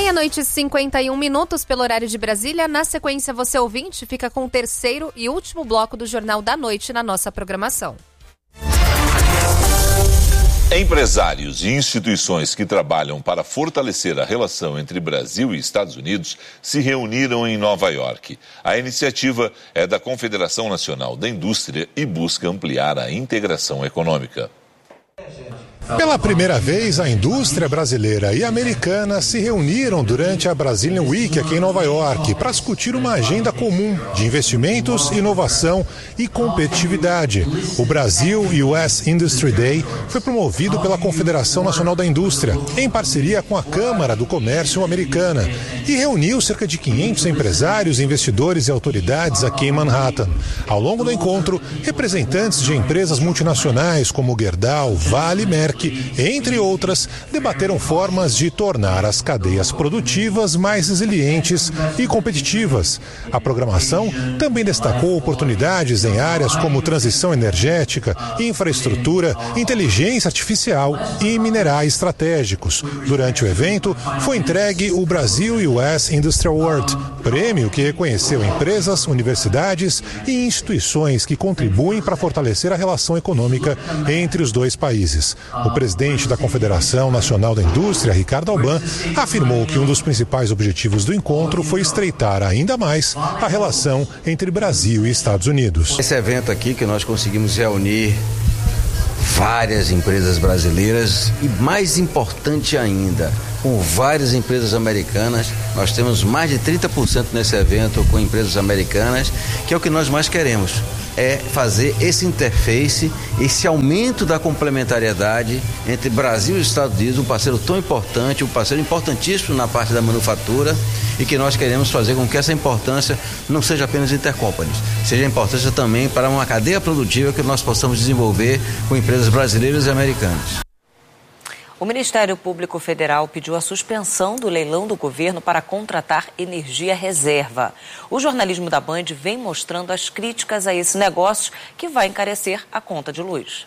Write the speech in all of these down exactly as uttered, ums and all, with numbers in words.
Meia-noite e cinquenta e um minutos pelo horário de Brasília. Na sequência, você ouvinte fica com o terceiro e último bloco do Jornal da Noite na nossa programação. Empresários e instituições que trabalham para fortalecer a relação entre Brasil e Estados Unidos se reuniram em Nova York. A iniciativa é da Confederação Nacional da Indústria e busca ampliar a integração econômica. Pela primeira vez, a indústria brasileira e americana se reuniram durante a Brazilian Week aqui em Nova York para discutir uma agenda comum de investimentos, inovação e competitividade. O Brasil U S Industry Day foi promovido pela Confederação Nacional da Indústria, em parceria com a Câmara do Comércio Americana, e reuniu cerca de quinhentos empresários, investidores e autoridades aqui em Manhattan. Ao longo do encontro, representantes de empresas multinacionais como Gerdau, Vale e Merck, entre outras, debateram formas de tornar as cadeias produtivas mais resilientes e competitivas. A programação também destacou oportunidades em áreas como transição energética, infraestrutura, inteligência artificial e minerais estratégicos. Durante o evento, foi entregue o Brasil U S Industry Award, prêmio que reconheceu empresas, universidades e instituições que contribuem para fortalecer a relação econômica entre os dois países. O presidente da Confederação Nacional da Indústria, Ricardo Alban, afirmou que um dos principais objetivos do encontro foi estreitar ainda mais a relação entre Brasil e Estados Unidos. Esse evento aqui que nós conseguimos reunir várias empresas brasileiras e, mais importante ainda, com várias empresas americanas. Nós temos mais de trinta por cento nesse evento com empresas americanas, que é o que nós mais queremos. É fazer esse interface, esse aumento da complementariedade entre Brasil e Estados Unidos, um parceiro tão importante, um parceiro importantíssimo na parte da manufatura, e que nós queremos fazer com que essa importância não seja apenas intercompanies, seja importância também para uma cadeia produtiva que nós possamos desenvolver com empresas brasileiras e americanas. O Ministério Público Federal pediu a suspensão do leilão do governo para contratar energia reserva. O jornalismo da Band vem mostrando as críticas a esse negócio que vai encarecer a conta de luz.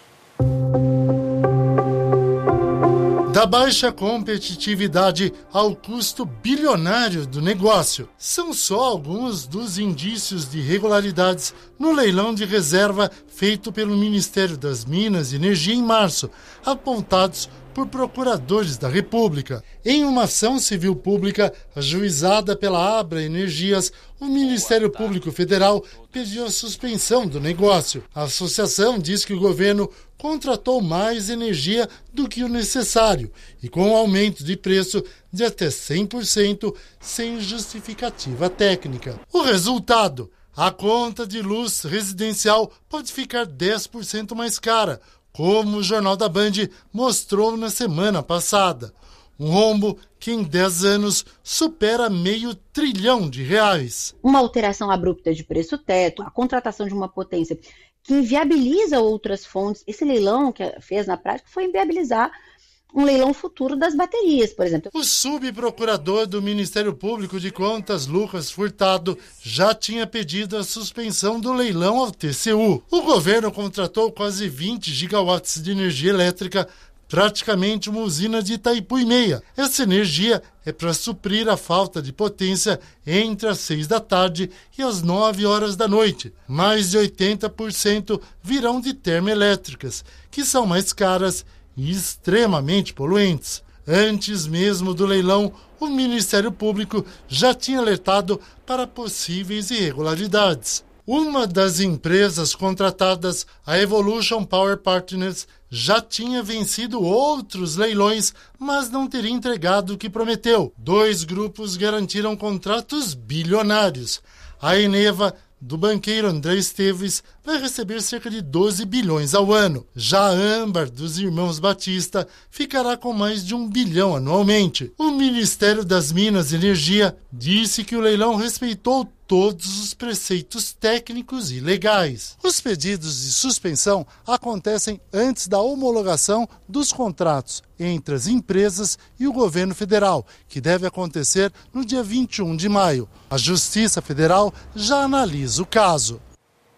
Da baixa competitividade ao custo bilionário do negócio, são só alguns dos indícios de irregularidades no leilão de reserva feito pelo Ministério das Minas e Energia em março, apontados por procuradores da República. Em uma ação civil pública ajuizada pela Abra Energias, o Ministério Público Federal pediu a suspensão do negócio. A associação diz que o governo contratou mais energia do que o necessário e com um aumento de preço de até cem por cento sem justificativa técnica. O resultado? A conta de luz residencial pode ficar dez por cento mais cara, como o Jornal da Band mostrou na semana passada. Um rombo que em dez anos supera meio trilhão de reais. Uma alteração abrupta de preço-teto, a contratação de uma potência que inviabiliza outras fontes. Esse leilão que fez na prática foi inviabilizar um leilão futuro das baterias, por exemplo. O subprocurador do Ministério Público de Contas, Lucas Furtado, já tinha pedido a suspensão do leilão ao T C U. O governo contratou quase vinte gigawatts de energia elétrica, praticamente uma usina de Itaipu e meia. Essa energia é para suprir a falta de potência entre as seis da tarde e as nove horas da noite. Mais de oitenta por cento virão de termoelétricas, que são mais caras e extremamente poluentes. Antes mesmo do leilão, o Ministério Público já tinha alertado para possíveis irregularidades. Uma das empresas contratadas, a Evolution Power Partners, já tinha vencido outros leilões, mas não teria entregado o que prometeu. Dois grupos garantiram contratos bilionários. A Eneva, do banqueiro André Esteves, vai receber cerca de doze bilhões ao ano. Já a Âmbar, dos irmãos Batista, ficará com mais de um bilhão anualmente. O Ministério das Minas e Energia disse que o leilão respeitou todos os preceitos técnicos e legais. Os pedidos de suspensão acontecem antes da homologação dos contratos entre as empresas e o governo federal, que deve acontecer no dia vinte e um de maio. A Justiça Federal já analisa o caso.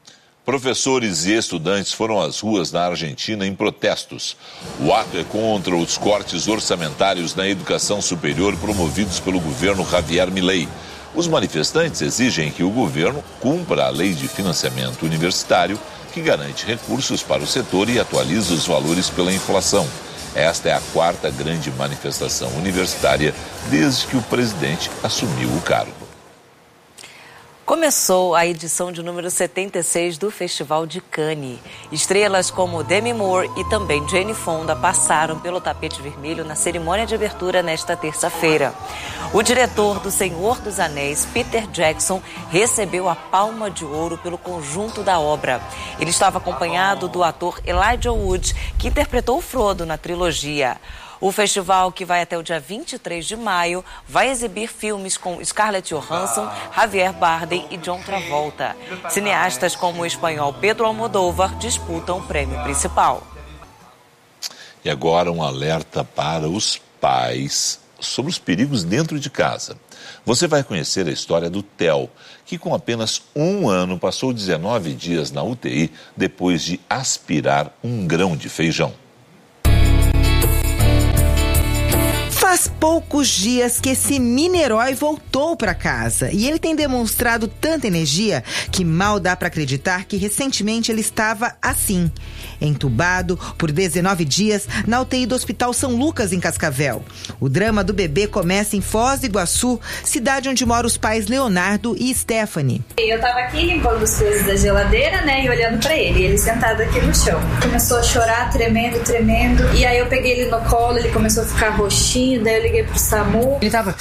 Professores e estudantes foram às ruas na Argentina em protestos. O ato é contra os cortes orçamentários na educação superior promovidos pelo governo Javier Milei. Os manifestantes exigem que o governo cumpra a lei de financiamento universitário, que garante recursos para o setor e atualiza os valores pela inflação. Esta é a quarta grande manifestação universitária desde que o presidente assumiu o cargo. Começou a edição de número setenta e seis do Festival de Cannes. Estrelas como Demi Moore e também Jane Fonda passaram pelo tapete vermelho na cerimônia de abertura nesta terça-feira. O diretor do Senhor dos Anéis, Peter Jackson, recebeu a Palma de Ouro pelo conjunto da obra. Ele estava acompanhado do ator Elijah Wood, que interpretou Frodo na trilogia. O festival, que vai até o dia vinte e três de maio, vai exibir filmes com Scarlett Johansson, Javier Bardem e John Travolta. Cineastas como o espanhol Pedro Almodóvar disputam o prêmio principal. E agora um alerta para os pais sobre os perigos dentro de casa. Você vai conhecer a história do Theo, que com apenas um ano passou dezenove dias na U T I depois de aspirar um grão de feijão. Faz poucos dias que esse mini-herói voltou para casa e ele tem demonstrado tanta energia que mal dá para acreditar que recentemente ele estava assim, entubado por dezenove dias na U T I do Hospital São Lucas, em Cascavel. O drama do bebê começa em Foz do Iguaçu, cidade onde moram os pais Leonardo e Stephanie. Eu tava aqui limpando as coisas da geladeira, né, e olhando pra ele, ele sentado aqui no chão. Começou a chorar, tremendo, tremendo, e aí eu peguei ele no colo, ele começou a ficar roxinho, daí eu liguei pro SAMU. Ele tava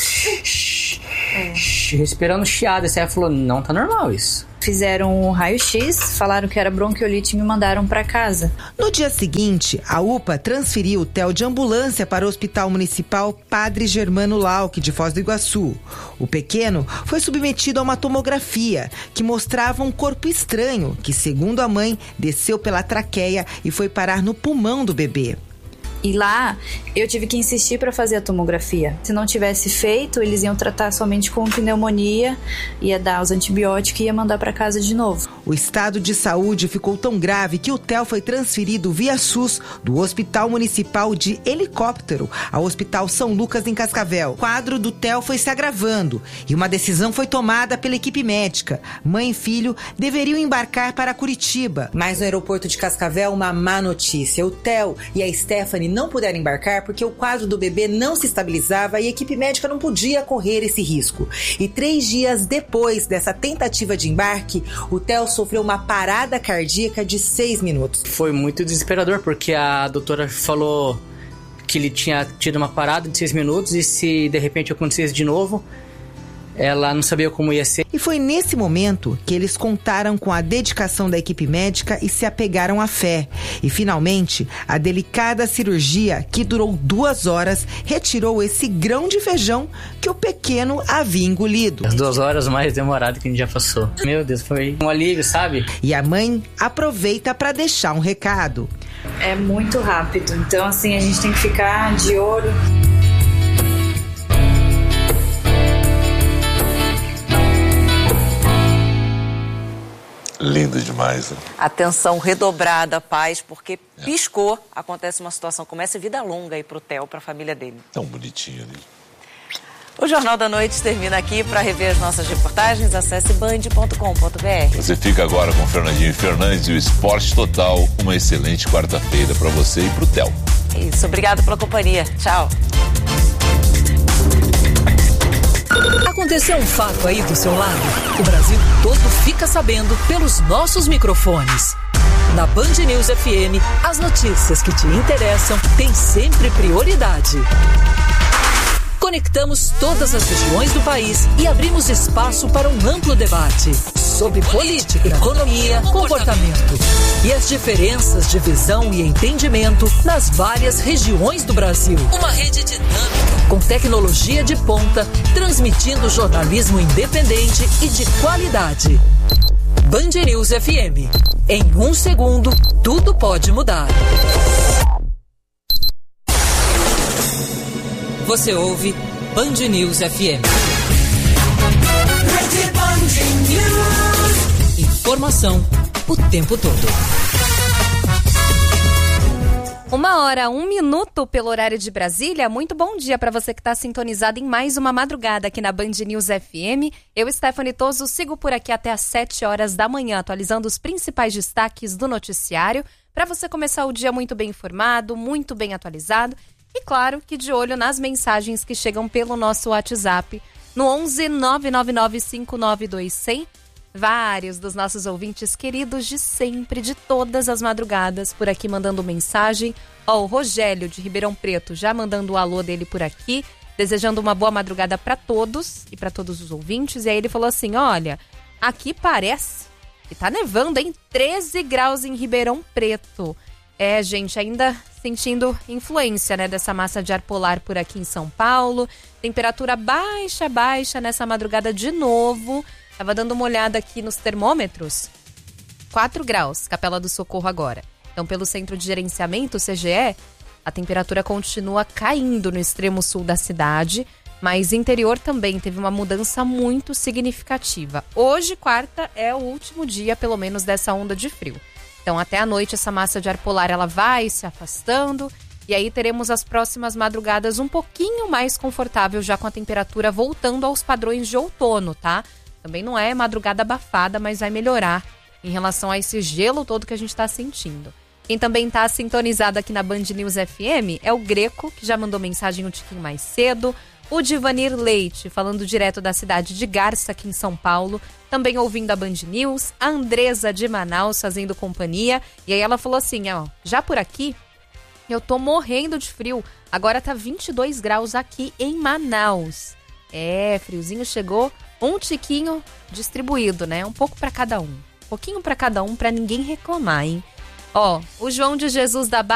é. respirando chiado, assim, aí falou, não tá normal isso. Fizeram um raio-x, falaram que era bronquiolite e me mandaram para casa. No dia seguinte, a U P A transferiu o Theo de ambulância para o Hospital Municipal Padre Germano Lauck, de Foz do Iguaçu. O pequeno foi submetido a uma tomografia que mostrava um corpo estranho que, segundo a mãe, desceu pela traqueia e foi parar no pulmão do bebê. E lá, eu tive que insistir para fazer a tomografia. Se não tivesse feito, eles iam tratar somente com pneumonia, ia dar os antibióticos e ia mandar para casa de novo. O estado de saúde ficou tão grave que o Theo foi transferido via SUS do Hospital Municipal de Helicóptero ao Hospital São Lucas, em Cascavel. O quadro do Theo foi se agravando e uma decisão foi tomada pela equipe médica. Mãe e filho deveriam embarcar para Curitiba. Mas no aeroporto de Cascavel, uma má notícia. O Theo e a Stephanie não puderam embarcar porque o quadro do bebê não se estabilizava e a equipe médica não podia correr esse risco. E três dias depois dessa tentativa de embarque, o Theo sofreu uma parada cardíaca de seis minutos. Foi muito desesperador porque a doutora falou que ele tinha tido uma parada de seis minutos e se de repente acontecesse de novo, ela não sabia como ia ser. E foi nesse momento que eles contaram com a dedicação da equipe médica e se apegaram à fé. E finalmente, a delicada cirurgia, que durou duas horas, retirou esse grão de feijão que o pequeno havia engolido. As duas horas mais demoradas que a gente já passou. Meu Deus, foi um alívio, sabe? E a mãe aproveita para deixar um recado. É muito rápido, então assim, a gente tem que ficar de olho. Lindo demais, né? Atenção redobrada, paz, porque é. piscou, acontece uma situação como essa, vida longa aí pro Theo, pra família dele. Tão bonitinho ali. O Jornal da Noite termina aqui. Para rever as nossas reportagens, acesse band ponto com ponto b r. Você fica agora com Fernandinho Fernandes e o Esporte Total. Uma excelente quarta-feira para você e pro Theo. Isso, obrigado pela companhia. Tchau. Aconteceu um fato aí do seu lado? O Brasil todo fica sabendo pelos nossos microfones. Na Band News F M, as notícias que te interessam têm sempre prioridade. Conectamos todas as regiões do país e abrimos espaço para um amplo debate sobre política, economia, comportamento e as diferenças de visão e entendimento nas várias regiões do Brasil. Uma rede dinâmica, com tecnologia de ponta, transmitindo jornalismo independente e de qualidade. Band News F M. Em um segundo, tudo pode mudar. Você ouve Band News F M. Informação o tempo todo. Uma hora, um minuto pelo horário de Brasília. Muito bom dia para você que está sintonizado em mais uma madrugada aqui na Band News F M. Eu, Stephanie Toso, sigo por aqui até às sete horas da manhã, atualizando os principais destaques do noticiário, para você começar o dia muito bem informado, muito bem atualizado e, claro, que de olho nas mensagens que chegam pelo nosso WhatsApp no onze nove nove nove cinco nove dois zero zero. Vários dos nossos ouvintes queridos de sempre, de todas as madrugadas, por aqui mandando mensagem. Ó, o Rogério de Ribeirão Preto já mandando o alô dele por aqui, desejando uma boa madrugada para todos e para todos os ouvintes. E aí ele falou assim, olha, aqui parece que tá nevando, hein? treze graus em Ribeirão Preto. É, gente, ainda sentindo influência, né, dessa massa de ar polar por aqui em São Paulo. Temperatura baixa, baixa nessa madrugada de novo. Tava dando uma olhada aqui nos termômetros. quatro graus, Capela do Socorro agora. Então, pelo Centro de Gerenciamento, o C G E, a temperatura continua caindo no extremo sul da cidade, mas interior também teve uma mudança muito significativa. Hoje, quarta, é o último dia, pelo menos, dessa onda de frio. Então, até a noite, essa massa de ar polar ela vai se afastando e aí teremos as próximas madrugadas um pouquinho mais confortável, já com a temperatura voltando aos padrões de outono, tá? Também não é madrugada abafada, mas vai melhorar em relação a esse gelo todo que a gente está sentindo. Quem também está sintonizado aqui na Band News F M é o Greco, que já mandou mensagem um tiquinho mais cedo. O Divanir Leite, falando direto da cidade de Garça, aqui em São Paulo, também ouvindo a Band News. A Andresa de Manaus fazendo companhia. E aí ela falou assim, ó, já por aqui eu tô morrendo de frio. Agora tá vinte e dois graus aqui em Manaus. É, friozinho chegou, um tiquinho distribuído, né? Um pouco para cada um. Um pouquinho para cada um, para ninguém reclamar, hein? Ó, o João de Jesus da Barra